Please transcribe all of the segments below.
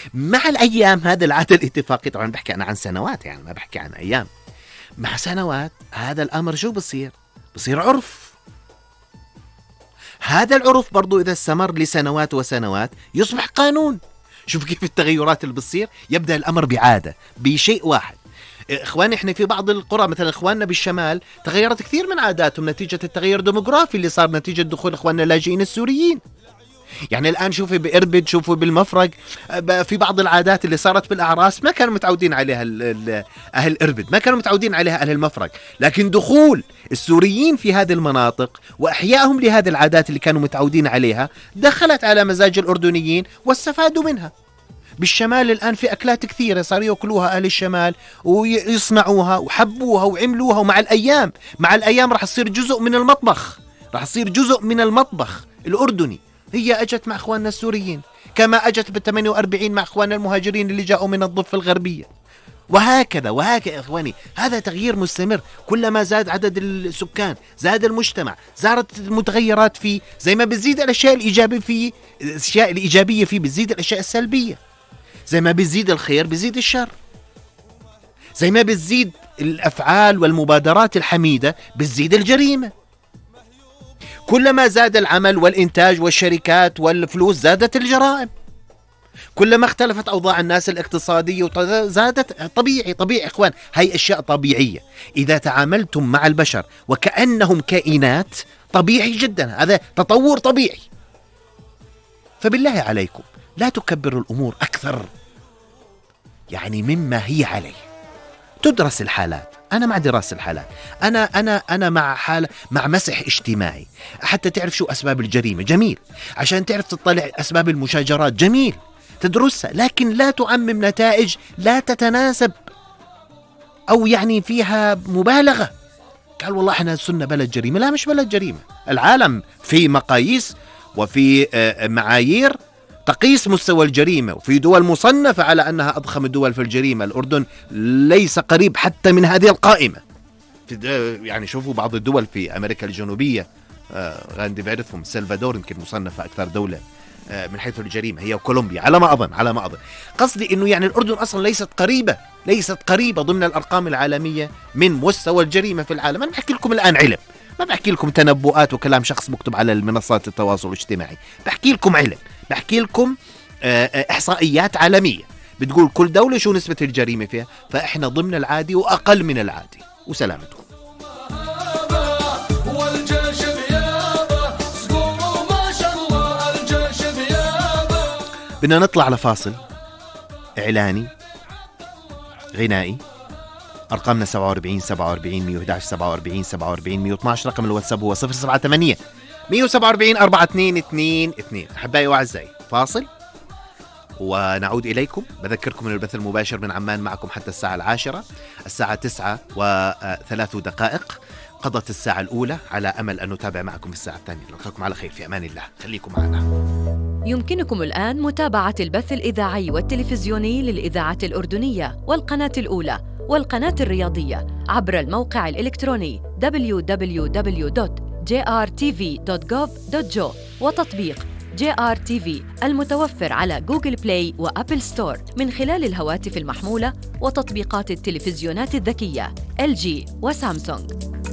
مع الأيام هذا العادة الاتفاقي، طبعا بحكي أنا عن سنوات يعني ما بحكي عن أيام، مع سنوات هذا الأمر شو بصير عرف. هذا العرف برضو إذا استمر لسنوات وسنوات يصبح قانون. شوف كيف التغيرات اللي بتصير. يبدأ الأمر بعادة، بشيء واحد. إخواني إحنا في بعض القرى مثلا إخواننا بالشمال تغيرت كثير من عاداتهم نتيجة التغير الديموغرافي اللي صار نتيجة دخول إخواننا اللاجئين السوريين. يعني الآن شوفوا بإربد، شوفوا بالمفرق، في بعض العادات اللي صارت بالأعراس ما كانوا متعودين عليها أهل إربد، ما كانوا متعودين عليها أهل المفرق، لكن دخول السوريين في هذه المناطق وإحيائهم لهذه العادات اللي كانوا متعودين عليها دخلت على مزاج الأردنيين واستفادوا منها. بالشمال الآن في أكلات كثيرة صاروا يأكلوها أهل الشمال ويصنعوها وحبوها وعملوها، ومع الأيام رح تصير جزء من المطبخ الأردني. هي أجت مع أخواننا السوريين كما أجت بال48 مع أخواننا المهاجرين اللي جاءوا من الضفة الغربية، وهكذا إخواني. هذا تغيير مستمر، كلما زاد عدد السكان زاد المجتمع، زادت المتغيرات فيه. زي ما بتزيد الأشياء الإيجابية فيه بتزيد الأشياء السلبية. زي ما بتزيد الخير بتزيد الشر. زي ما بتزيد الأفعال والمبادرات الحميدة بتزيد الجريمة. كلما زاد العمل والإنتاج والشركات والفلوس زادت الجرائم. كلما اختلفت أوضاع الناس الاقتصادية زادت. طبيعي إخوان، هاي أشياء طبيعية. إذا تعاملتم مع البشر وكأنهم كائنات طبيعي جدا، هذا تطور طبيعي. فبالله عليكم لا تكبروا الأمور أكثر يعني مما هي عليه. تدرس الحالات. أنا مع دراسة الحالات. أنا مع مسح اجتماعي حتى تعرف شو أسباب الجريمة، جميل. عشان تعرف تطلع أسباب المشاجرات، جميل، تدرسها، لكن لا تعمم نتائج لا تتناسب أو يعني فيها مبالغة. قال والله احنا صرنا بلد جريمة. لا، مش بلد جريمة. العالم في مقاييس وفي معايير تقيس مستوى الجريمة، وفي دول مصنفة على أنها أضخم الدول في الجريمة. الأردن ليس قريب حتى من هذه القائمة. يعني شوفوا بعض الدول في أمريكا الجنوبية، غاندي بعرفهم، سلفادور يمكن مصنفة أكثر دولة من حيث الجريمة، هي وكولومبيا على ما أظن. قصدي أنه يعني الأردن أصلا ليست قريبة ضمن الأرقام العالمية من مستوى الجريمة في العالم. أنا بحكي لكم الآن علم، ما بحكي لكم تنبؤات وكلام شخص مكتوب على المنصات التواصل الاجتماعي. بحكي لكم علم، بحكي لكم إحصائيات عالمية بتقول كل دولة شو نسبة الجريمة فيها. فإحنا ضمن العادي وأقل من العادي. وسلامتكم. بدنا نطلع لفاصل إعلاني غنائي. أرقامنا 47 111 47 112. رقم الواتساب هو 078 147 4222. أحبائي وأعزائي، فاصل ونعود إليكم. بذكركم أن البث المباشر من عمان معكم حتى الساعة 10. الساعة 9:03 قضت الساعة الأولى، على أمل أن نتابع معكم في الساعة الثانية. نلقاكم على خير، في أمان الله. خليكم معنا. يمكنكم الآن متابعة البث الإذاعي والتلفزيوني للإذاعة الأردنية والقناة الأولى والقناة الرياضية عبر الموقع الإلكتروني www.jrtv.gov.jo وتطبيق JRTV المتوفر على جوجل بلاي وأبل ستور من خلال الهواتف المحمولة وتطبيقات التلفزيونات الذكية LG وسامسونج.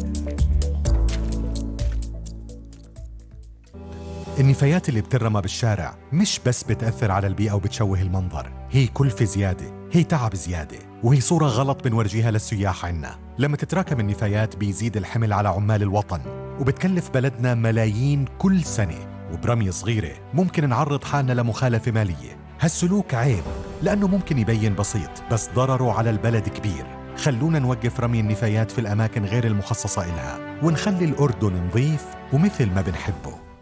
النفايات اللي بترمى بالشارع مش بس بتأثر على البيئة وبتشوه المنظر، هي كلفة زيادة، هي تعب زيادة، وهي صورة غلط بنورجيها للسياح عنا. لما تتراكم النفايات بيزيد الحمل على عمال الوطن، وبتكلف بلدنا ملايين كل سنة، وبرمية صغيرة ممكن نعرض حالنا لمخالفة مالية. هالسلوك عيب لأنه ممكن يبين بسيط بس ضرره على البلد كبير. خلونا نوقف رمي النفايات في الأماكن غير المخصصة إلها، ونخلي الأردن نظيف ومثل ما بنحبه.